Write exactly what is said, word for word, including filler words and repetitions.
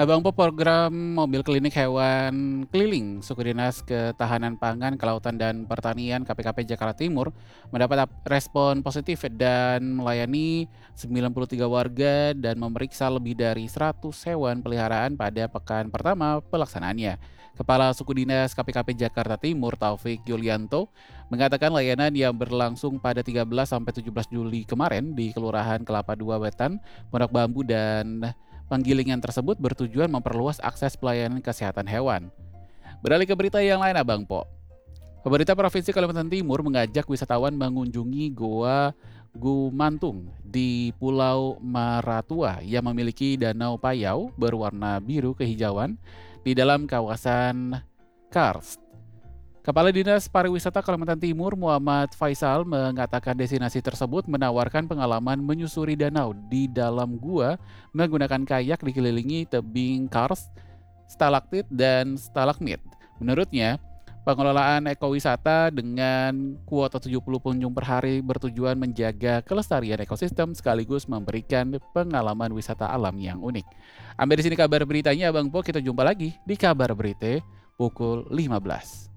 Abang Po program mobil klinik hewan keliling Suku Dinas Ketahanan Pangan, Kelautan dan Pertanian K P K P Jakarta Timur mendapat ap- respon positif dan melayani sembilan puluh tiga warga dan memeriksa lebih dari seratus hewan peliharaan pada pekan pertama pelaksanaannya. Kepala Suku Dinas K P K P Jakarta Timur Taufik Yulianto mengatakan layanan yang berlangsung pada tiga belas sampai tujuh belas Juli kemarin di Kelurahan Kelapa Dua Wetan, Pondok Bambu dan penggilingan tersebut bertujuan memperluas akses pelayanan kesehatan hewan. Beralih ke berita yang lain, Abang Po. Pemerintah Provinsi Kalimantan Timur mengajak wisatawan mengunjungi Goa Gumantung di Pulau Maratua yang memiliki danau payau berwarna biru kehijauan di dalam kawasan Kars. Kepala Dinas Pariwisata Kalimantan Timur Muhammad Faisal mengatakan destinasi tersebut menawarkan pengalaman menyusuri danau di dalam gua menggunakan kayak dikelilingi tebing kars, stalaktit, dan stalagmit. Menurutnya, pengelolaan ekowisata dengan kuota tujuh puluh pengunjung per hari bertujuan menjaga kelestarian ekosistem sekaligus memberikan pengalaman wisata alam yang unik. Ambil di sini kabar beritanya, Abang Po. Kita jumpa lagi di kabar berita pukul lima belas.